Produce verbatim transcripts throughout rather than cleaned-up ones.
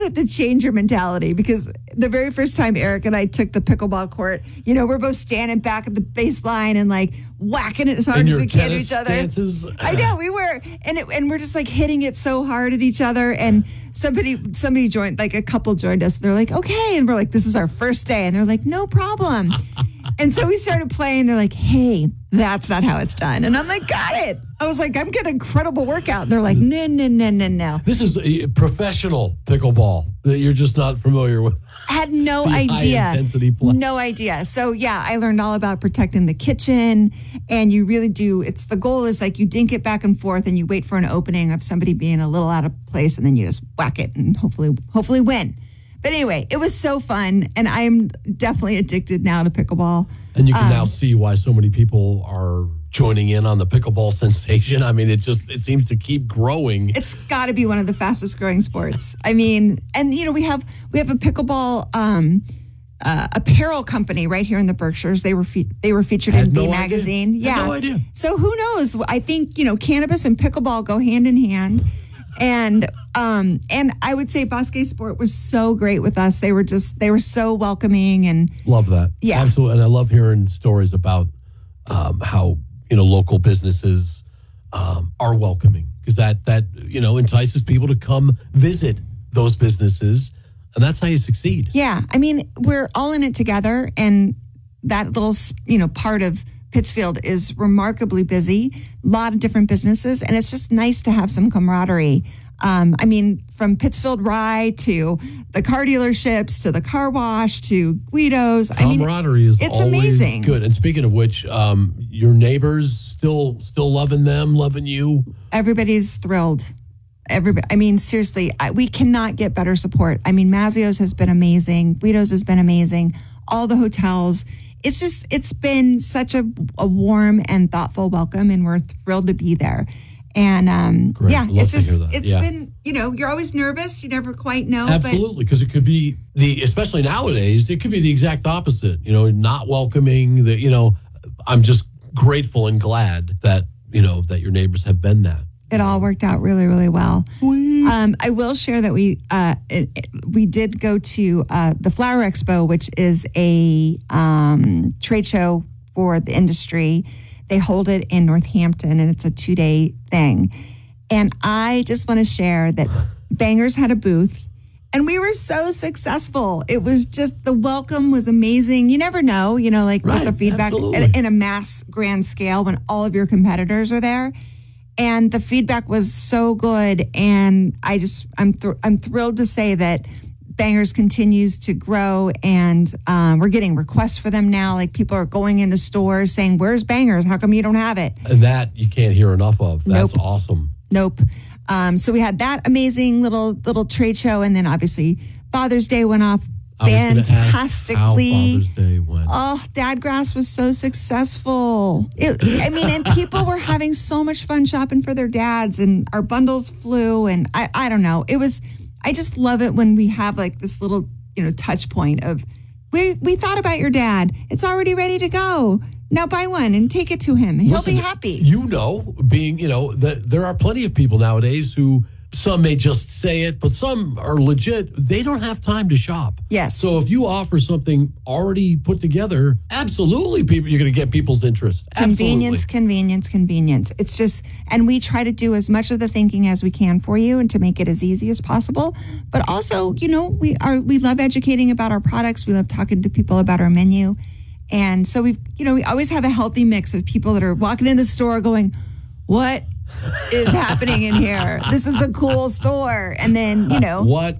have to change your mentality because the very first time Eric and I took the pickleball court, you know, we're both standing back at the baseline and like whacking it as hard as we can to each other. Stances. I know we were, and it, and we're just like hitting it so hard at each other. And somebody somebody joined, like a couple joined us. They're like, okay, and we're like, this is our first day, and they're like, no problem. And so we started playing. They're like, hey, that's not how it's done. And I'm like, got it. I was like, I'm getting an incredible workout. And they're like, no, no, no, no, no. This is a professional pickleball that you're just not familiar with. I had no The idea. high-intensity play. No idea. So, yeah, I learned all about protecting the kitchen. And you really do. It's the goal is like you dink it back and forth and you wait for an opening of somebody being a little out of place and then you just whack it and hopefully, hopefully win. But anyway, it was so fun, and I'm definitely addicted now to pickleball. And you can um, now see why so many people are joining in on the pickleball sensation. I mean, it just it seems to keep growing. It's got to be one of the fastest growing sports. I mean, and you know, we have we have a pickleball um, uh, apparel company right here in the Berkshires. They were fe- they were featured in no B idea. Magazine. Had Yeah, no idea. So who knows? I think you know, cannabis and pickleball go hand in hand. And um, and I would say Bosque Sport was so great with us. They were just they were so welcoming and Love that. Yeah. Absolutely. And I love hearing stories about um, how, you know, local businesses um, are welcoming because that, that, you know, entices people to come visit those businesses. And that's how you succeed. yeah. I mean, we're all in it together, and that little you know part of Pittsfield is remarkably busy, a lot of different businesses, and it's just nice to have some camaraderie. Um, I mean, from Pittsfield Rye to the car dealerships to the car wash to Guido's. I mean, Camaraderie is it's always amazing. good. And speaking of which, um, your neighbors still still loving them, loving you. Everybody's thrilled. Everybody, I mean, seriously, I, we cannot get better support. I mean, Mazzio's has been amazing. Guido's has been amazing. All the hotels. It's just, it's been such a, a warm and thoughtful welcome, and we're thrilled to be there. And um, Great. yeah, Love it's to just, hear that. it's Yeah. been, you know, you're always nervous. You never quite know. Absolutely, because it could be the, especially nowadays, it could be the exact opposite. You know, not welcoming. The, you know, I'm just grateful and glad that you know that your neighbors have been that. But it all worked out really, really well. Sweet. Um, I will share that we uh, it, it- we did go to uh, the Flower Expo, which is a um, trade show for the industry. They hold it in Northampton, and it's a two-day thing. And I just want to share that Bangers had a booth, and we were so successful. It was just, the welcome was amazing. You never know, you know, like Right, what the feedback absolutely. in, in a mass grand scale when all of your competitors are there. And the feedback was so good, and I just I'm thr- I'm thrilled to say that Bangers continues to grow, and um, we're getting requests for them now. Like people are going into stores saying, "Where's Bangers? How come you don't have it?" And that you can't hear enough of. That's Nope. awesome. Nope. Um, so we had that amazing little little trade show, and then obviously Father's Day went off I was gonna ask fantastically. How Father's Day went. Oh, Dadgrass was so successful. It, I mean, and people were having so much fun shopping for their dads, and our bundles flew, and I, I don't know. It was, I just love it when we have like this little, you know, touch point of, we we thought about your dad. It's already ready to go. Now buy one and take it to him. He'll Listen, be happy. You know, being, you know, that there are plenty of people nowadays who, some may just say it, but some are legit. They don't have time to shop. Yes. So if you offer something already put together, absolutely, people, you're going to get people's interest. Convenience, Absolutely. convenience, convenience. It's just, and we try to do as much of the thinking as we can for you and to make it as easy as possible. But also, you know, we are, we love educating about our products. We love talking to people about our menu. And so we've, you know, we always have a healthy mix of people that are walking in the store going, what is happening in here? This is a cool store. And then, you know, What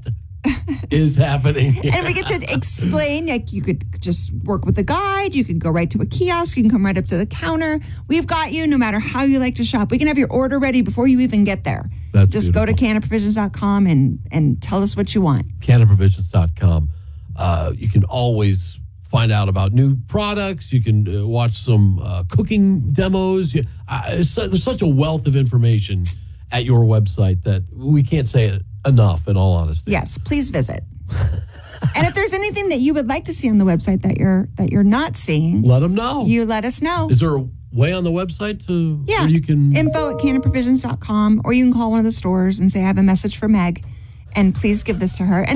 is happening here? and we get to explain, like you could just work with a guide. You can go right to a kiosk. You can come right up to the counter. We've got you no matter how you like to shop. We can have your order ready before you even get there. That's just go to beautiful. canna provisions dot com and, and tell us what you want. canna provisions dot com. Uh, you can always find out about new products. You can uh, watch some uh, cooking demos. You, uh, it's, su- there's such a wealth of information at your website that we can't say it enough, in all honesty. Yes, please visit. And if there's anything that you would like to see on the website that you're that you're not seeing, Let them know. you let us know. Is there a way on the website to Yeah, where you can... info at canna provisions dot com, or you can call one of the stores and say, I have a message for Meg, and please give this to her. And